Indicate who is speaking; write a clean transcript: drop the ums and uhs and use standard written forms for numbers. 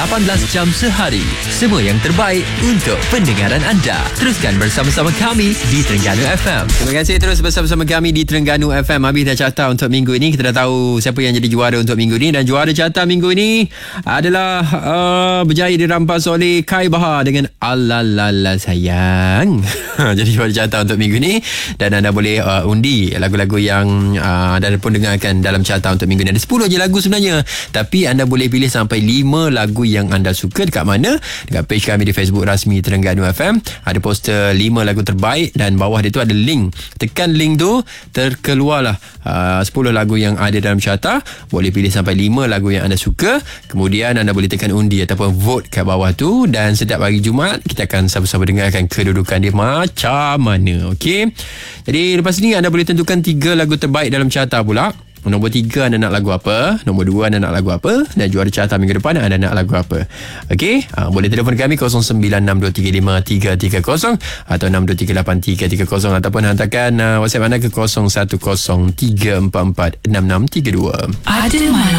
Speaker 1: 18 jam sehari. Semua yang terbaik untuk pendengaran anda. Teruskan bersama-sama kami di Terengganu FM.
Speaker 2: Terima kasih terus bersama-sama kami di Terengganu FM. Habis dah carta untuk minggu ini. Kita dah tahu siapa yang jadi juara untuk minggu ini. Dan juara carta minggu ini adalah berjaya dirampas oleh Kai Bahar dengan Alalala Sayang. Jadi juara carta untuk minggu ini. Dan anda boleh undi lagu-lagu yang anda pun dengarkan dalam carta untuk minggu ini. Ada 10 je lagu sebenarnya. Tapi anda boleh pilih sampai 5 lagu yang anda suka. Dekat mana? Dekat page kami di Facebook rasmi Terengganu FM. Ada poster 5 lagu terbaik dan bawah dia tu ada link. Tekan link tu, terkeluarlah 10 lagu yang ada dalam carta. Boleh pilih sampai 5 lagu yang anda suka. Kemudian anda boleh tekan undi ataupun vote kat bawah tu. Dan setiap hari Jumaat kita akan sama-sama dengarkan kedudukan dia macam mana. Okey. Jadi lepas ni anda boleh tentukan 3 lagu terbaik dalam carta pula. Nombor 3 anda nak lagu apa, nombor 2 anda nak lagu apa, dan juara carta minggu depan anda nak lagu apa. Okey, boleh telefon kami 0962353330 atau 62383330 ataupun hantarkan WhatsApp anda ke 0103446632.
Speaker 3: Ada